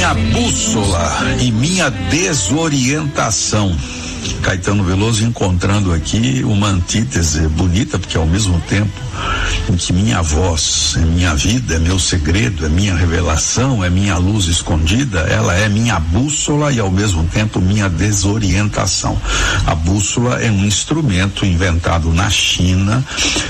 minha bússola e minha desorientação. Caetano Veloso encontrando aqui uma antítese bonita, porque ao mesmo tempo em que minha voz é minha vida, é meu segredo, é minha revelação, é minha luz escondida, ela é minha bússola e ao mesmo tempo minha desorientação. A bússola é um instrumento inventado na China,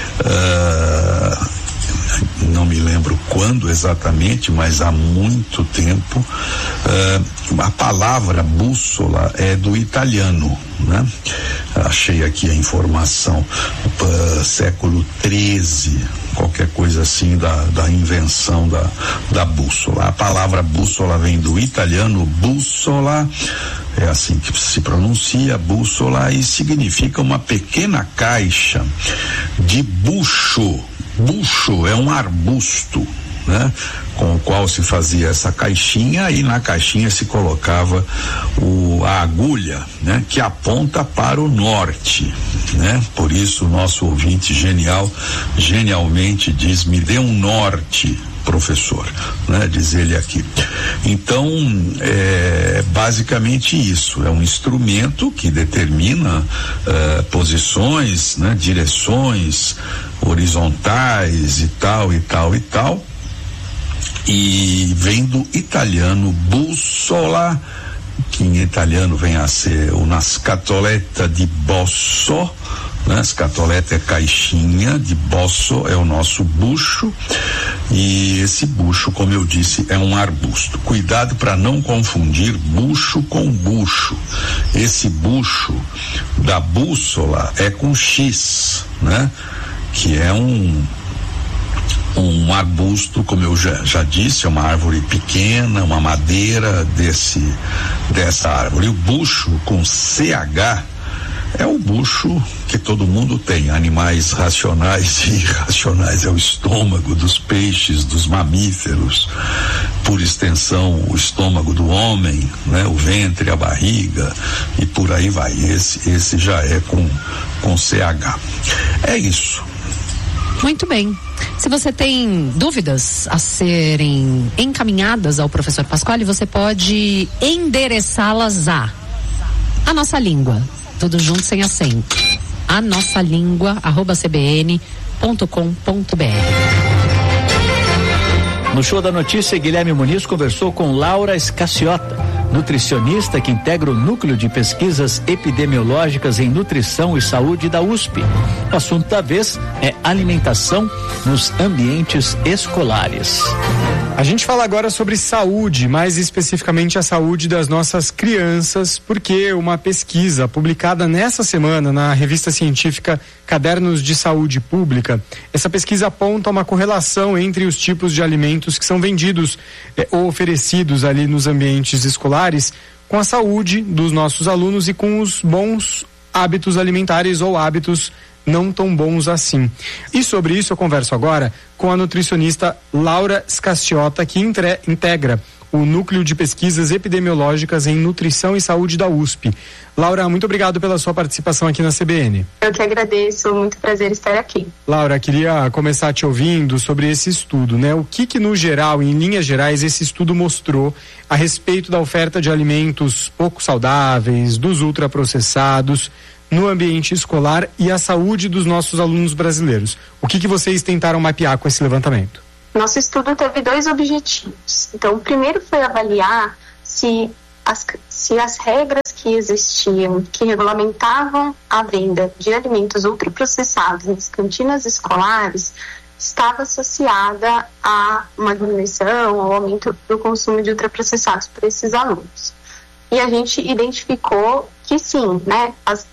não me lembro quando exatamente, mas há muito tempo. A palavra bússola é do italiano, né? Achei aqui a informação, século XIII, qualquer coisa assim da invenção da bússola. A palavra bússola vem do italiano bússola, é assim que se pronuncia, bússola, e significa uma pequena caixa de bucho. Bucho é um arbusto, né? Com o qual se fazia essa caixinha, e na caixinha se colocava a agulha, né? Que aponta para o norte, né? Por isso o nosso ouvinte genialmente diz: me dê um norte, professor, né? Diz ele aqui. Então, é basicamente isso, é um instrumento que determina posições, né? Direções horizontais e tal, e vem do italiano bussola, que em italiano vem a ser una scatoletta di bosso, né? Scatoletta é caixinha, de bosso é o nosso bucho, e esse bucho, como eu disse, é um arbusto. Cuidado para não confundir bucho com bucho. Esse bucho da bússola é com X, né? Que é um arbusto, como eu já disse, é uma árvore pequena, uma madeira dessa árvore. E o bucho com CH é o bucho que todo mundo tem, animais racionais e irracionais, é o estômago dos peixes, dos mamíferos, por extensão o estômago do homem, né? O ventre, a barriga e por aí vai. Esse já é com CH. É isso. Muito bem. Se você tem dúvidas a serem encaminhadas ao professor Pasquale, você pode endereçá-las a nossa língua, tudo junto sem acento, a nossa língua @cbn.com.br. No Show da Notícia, Guilherme Muniz conversou com Laura Escaciota, nutricionista que integra o Núcleo de Pesquisas Epidemiológicas em Nutrição e Saúde da USP. O assunto da vez é alimentação nos ambientes escolares. A gente fala agora sobre saúde, mais especificamente a saúde das nossas crianças, porque uma pesquisa publicada nessa semana na revista científica Cadernos de Saúde Pública, essa pesquisa aponta uma correlação entre os tipos de alimentos que são vendidos ou oferecidos ali nos ambientes escolares com a saúde dos nossos alunos e com os bons hábitos alimentares ou hábitos não tão bons assim. E sobre isso eu converso agora com a nutricionista Laura Escaciota, que integra o Núcleo de Pesquisas Epidemiológicas em Nutrição e Saúde da USP. Laura, muito obrigado pela sua participação aqui na CBN. Eu que agradeço, muito prazer estar aqui. Laura, queria começar te ouvindo sobre esse estudo, né? O que no geral, em linhas gerais, esse estudo mostrou a respeito da oferta de alimentos pouco saudáveis, dos ultraprocessados, no ambiente escolar e a saúde dos nossos alunos brasileiros? O que vocês tentaram mapear com esse levantamento? Nosso estudo teve 2 objetivos. Então, o primeiro foi avaliar se as regras que existiam, que regulamentavam a venda de alimentos ultraprocessados nas cantinas escolares, estava associada a uma diminuição ou aumento do consumo de ultraprocessados por esses alunos. E a gente identificou que sim, né?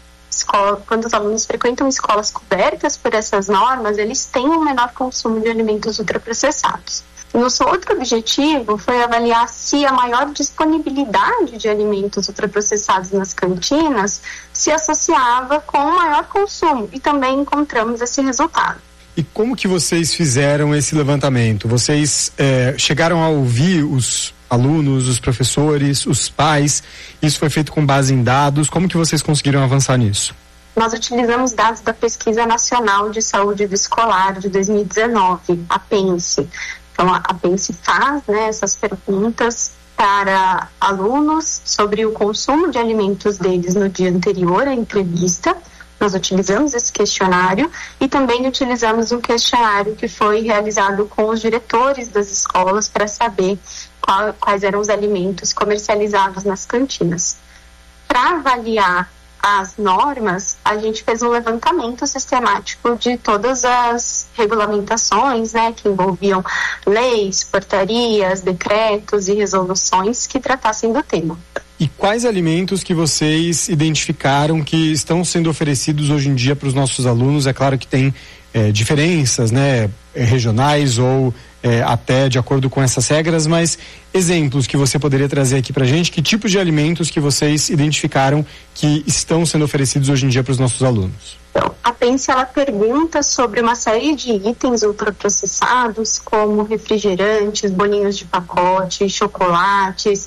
Quando os alunos frequentam escolas cobertas por essas normas, eles têm um menor consumo de alimentos ultraprocessados. Nosso outro objetivo foi avaliar se a maior disponibilidade de alimentos ultraprocessados nas cantinas se associava com o maior consumo, e também encontramos esse resultado. E como que vocês fizeram esse levantamento? Vocês chegaram a ouvir os alunos, os professores, os pais? Isso foi feito com base em dados? Como que vocês conseguiram avançar nisso? Nós utilizamos dados da Pesquisa Nacional de Saúde do Escolar de 2019, a PENSE. Então, a PENSE faz, né, essas perguntas para alunos sobre o consumo de alimentos deles no dia anterior à entrevista. Nós utilizamos esse questionário e também utilizamos um questionário que foi realizado com os diretores das escolas para saber quais eram os alimentos comercializados nas cantinas. Para avaliar as normas, a gente fez um levantamento sistemático de todas as regulamentações, né, que envolviam leis, portarias, decretos e resoluções que tratassem do tema. E quais alimentos que vocês identificaram que estão sendo oferecidos hoje em dia para os nossos alunos? É claro que tem diferenças, né, regionais ou até de acordo com essas regras, mas exemplos que você poderia trazer aqui pra gente, que tipos de alimentos que vocês identificaram que estão sendo oferecidos hoje em dia para os nossos alunos? Então, a PENSE, ela pergunta sobre uma série de itens ultraprocessados, como refrigerantes, bolinhos de pacote, chocolates,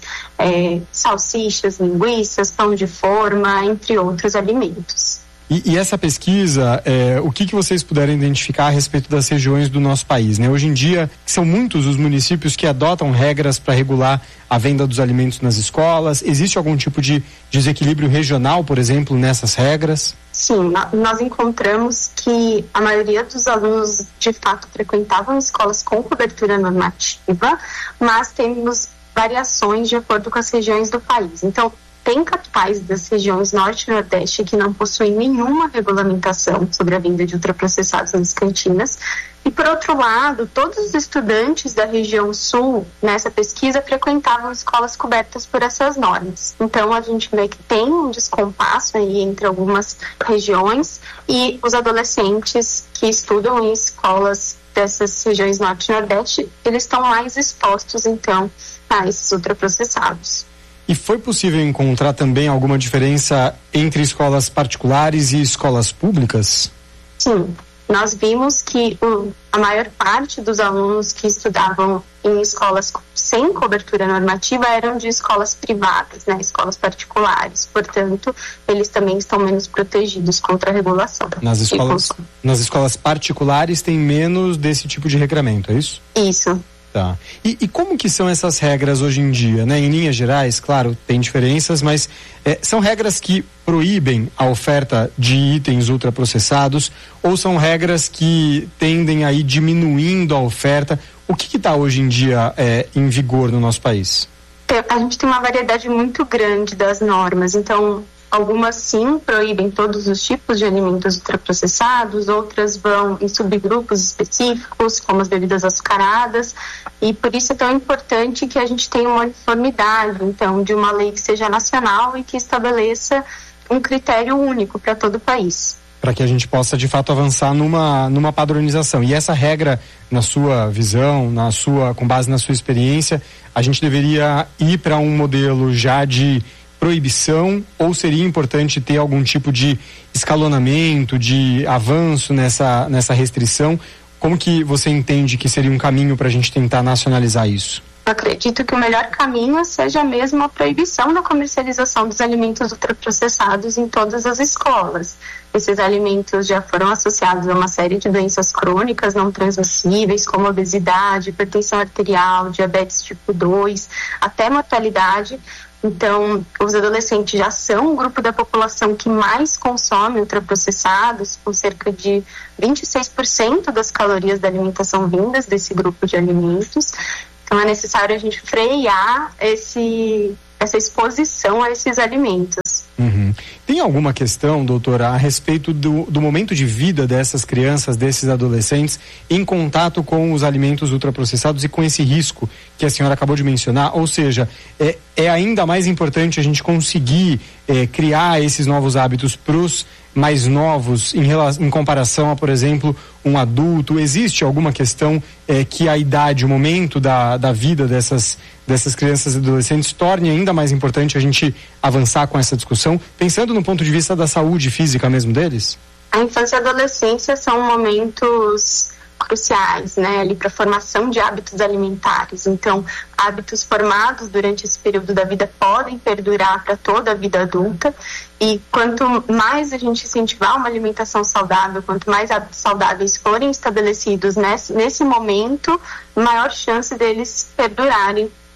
salsichas, linguiças, pão de forma, entre outros alimentos. E essa pesquisa, o que vocês puderam identificar a respeito das regiões do nosso país, né? Hoje em dia, são muitos os municípios que adotam regras para regular a venda dos alimentos nas escolas. Existe algum tipo de desequilíbrio regional, por exemplo, nessas regras? Sim, nós encontramos que a maioria dos alunos, de fato, frequentavam escolas com cobertura normativa, mas temos variações de acordo com as regiões do país. Então, tem capitais das regiões Norte e Nordeste que não possuem nenhuma regulamentação sobre a venda de ultraprocessados nas cantinas. E, por outro lado, todos os estudantes da região Sul, nessa pesquisa, frequentavam escolas cobertas por essas normas. Então, a gente vê que tem um descompasso aí entre algumas regiões e os adolescentes que estudam em escolas dessas regiões Norte e Nordeste, eles estão mais expostos, então, a esses ultraprocessados. E foi possível encontrar também alguma diferença entre escolas particulares e escolas públicas? Sim, nós vimos que a maior parte dos alunos que estudavam em escolas sem cobertura normativa eram de escolas privadas, né, escolas particulares. Portanto, eles também estão menos protegidos contra a regulação. Nas escolas particulares tem menos desse tipo de regramento, é isso? Isso. Tá. E como que são essas regras hoje em dia, né? Em linhas gerais, claro, tem diferenças, mas são regras que proíbem a oferta de itens ultraprocessados ou são regras que tendem a ir diminuindo a oferta? O que está hoje em dia em vigor no nosso país? A gente tem uma variedade muito grande das normas, então algumas sim proíbem todos os tipos de alimentos ultraprocessados, outras vão em subgrupos específicos, como as bebidas açucaradas, e por isso é tão importante que a gente tenha uma uniformidade, então, de uma lei que seja nacional e que estabeleça um critério único para todo o país. Para que a gente possa, de fato, avançar numa padronização. E essa regra, na sua visão, com base na sua experiência, a gente deveria ir para um modelo já de proibição ou seria importante ter algum tipo de escalonamento, de avanço nessa restrição? Como que você entende que seria um caminho para a gente tentar nacionalizar isso? Eu acredito que o melhor caminho seja mesmo a proibição da comercialização dos alimentos ultraprocessados em todas as escolas. Esses alimentos já foram associados a uma série de doenças crônicas não transmissíveis, como obesidade, hipertensão arterial, diabetes tipo 2, até mortalidade. Então, os adolescentes já são o grupo da população que mais consome ultraprocessados, com cerca de 26% das calorias da alimentação vindas desse grupo de alimentos. Então, é necessário a gente frear essa exposição a esses alimentos. Uhum. Tem alguma questão, doutora, a respeito do momento de vida dessas crianças, desses adolescentes, em contato com os alimentos ultraprocessados e com esse risco que a senhora acabou de mencionar? Ou seja, é ainda mais importante a gente conseguir criar esses novos hábitos para os mais novos em comparação a, por exemplo, um adulto? Existe alguma questão que a idade, o momento da vida dessas crianças e adolescentes torne ainda mais importante a gente avançar com essa discussão, pensando no ponto de vista da saúde física mesmo deles? A infância e a adolescência são momentos cruciais, né, ali para a formação de hábitos alimentares. Então, hábitos formados durante esse período da vida podem perdurar para toda a vida adulta, e quanto mais a gente incentivar uma alimentação saudável, quanto mais hábitos saudáveis forem estabelecidos nesse momento, maior chance deles perdurarem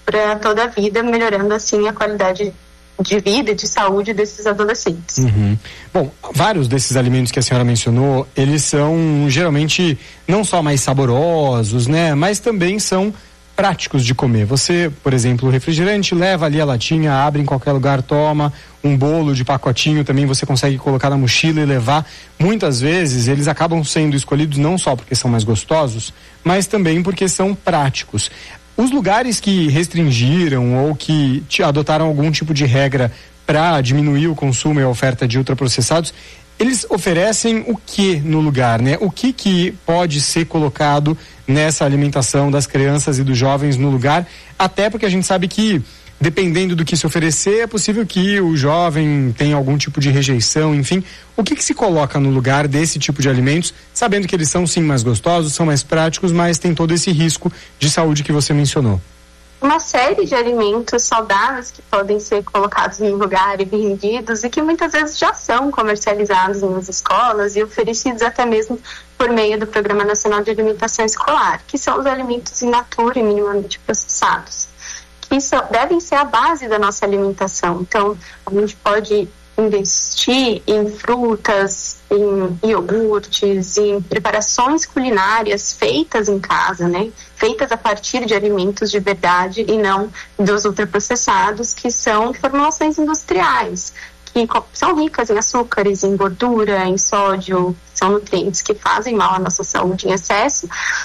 para toda a vida, melhorando assim a qualidade de vida e de saúde desses adolescentes. Uhum. Bom, vários desses alimentos que a senhora mencionou, eles são geralmente não só mais saborosos, né, mas também são práticos de comer. Você, por exemplo, o refrigerante, leva ali a latinha, abre em qualquer lugar, toma. Um bolo de pacotinho também você consegue colocar na mochila e levar. Muitas vezes eles acabam sendo escolhidos não só porque são mais gostosos, mas também porque são práticos. Os lugares que restringiram ou que adotaram algum tipo de regra para diminuir o consumo e a oferta de ultraprocessados, eles oferecem o que no lugar, né? O que pode ser colocado nessa alimentação das crianças e dos jovens no lugar, até porque a gente sabe que, dependendo do que se oferecer, é possível que o jovem tenha algum tipo de rejeição, enfim. O que se coloca no lugar desse tipo de alimentos, sabendo que eles são sim mais gostosos, são mais práticos, mas tem todo esse risco de saúde que você mencionou? Uma série de alimentos saudáveis que podem ser colocados no lugar e vendidos e que muitas vezes já são comercializados nas escolas e oferecidos até mesmo por meio do Programa Nacional de Alimentação Escolar, que são os alimentos in natura e minimamente processados, que devem ser a base da nossa alimentação. Então, a gente pode investir em frutas, em iogurtes, em preparações culinárias feitas em casa, né? Feitas a partir de alimentos de verdade e não dos ultraprocessados, que são formulações industriais, que são ricas em açúcares, em gordura, em sódio, são nutrientes que fazem mal à nossa saúde em excesso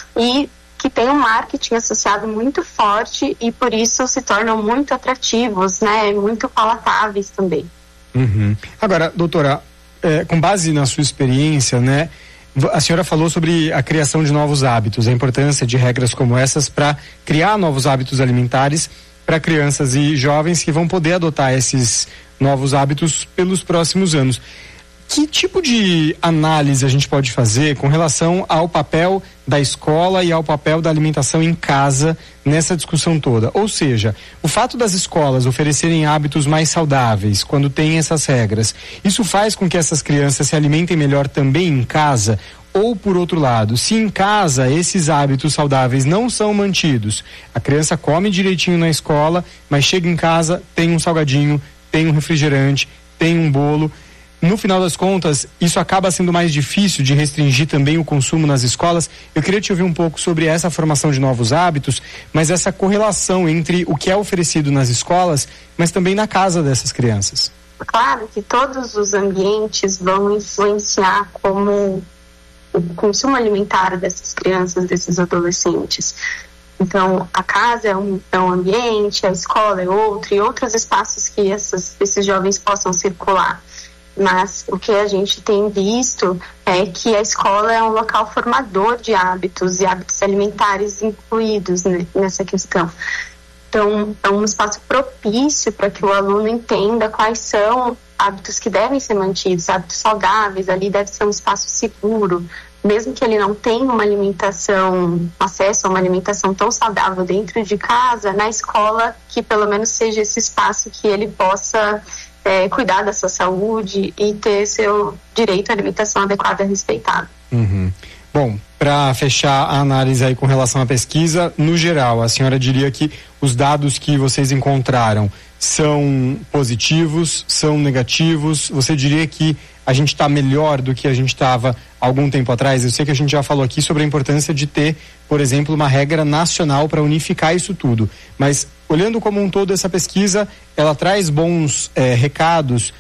e que tem um marketing associado muito forte e por isso se tornam muito atrativos, né? Muito palatáveis também. Uhum. Agora, doutora, com base na sua experiência, né, a senhora falou sobre a criação de novos hábitos, a importância de regras como essas para criar novos hábitos alimentares para crianças e jovens que vão poder adotar esses novos hábitos pelos próximos anos. Que tipo de análise a gente pode fazer com relação ao papel da escola e ao papel da alimentação em casa nessa discussão toda? Ou seja, o fato das escolas oferecerem hábitos mais saudáveis quando tem essas regras, isso faz com que essas crianças se alimentem melhor também em casa? Ou, por outro lado, se em casa esses hábitos saudáveis não são mantidos, a criança come direitinho na escola, mas chega em casa, tem um salgadinho, tem um refrigerante, tem um bolo. No final das contas, isso acaba sendo mais difícil de restringir também o consumo nas escolas. Eu queria te ouvir um pouco sobre essa formação de novos hábitos, mas essa correlação entre o que é oferecido nas escolas, mas também na casa dessas crianças. Claro que todos os ambientes vão influenciar como o consumo alimentar dessas crianças, desses adolescentes. Então, a casa é um ambiente, a escola é outro, e outros espaços que esses jovens possam circular. Mas o que a gente tem visto é que a escola é um local formador de hábitos e hábitos alimentares incluídos nessa questão. Então, é um espaço propício para que o aluno entenda quais são hábitos que devem ser mantidos, hábitos saudáveis. Ali deve ser um espaço seguro, mesmo que ele não tenha acesso a uma alimentação tão saudável dentro de casa, na escola, que pelo menos seja esse espaço que ele possa cuidar da sua saúde e ter seu direito à alimentação adequada e respeitado. Uhum. Bom, para fechar a análise aí com relação à pesquisa, no geral, a senhora diria que os dados que vocês encontraram são positivos, são negativos? Você diria que a gente está melhor do que a gente estava algum tempo atrás? Eu sei que a gente já falou aqui sobre a importância de ter, por exemplo, uma regra nacional para unificar isso tudo, mas olhando como um todo essa pesquisa, ela traz bons recados